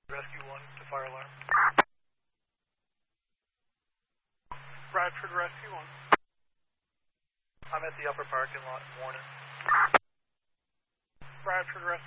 Rescue 1 to fire alarm. Bradford Rescue 1. I'm at the upper parking lot, warning. Bradford Rescue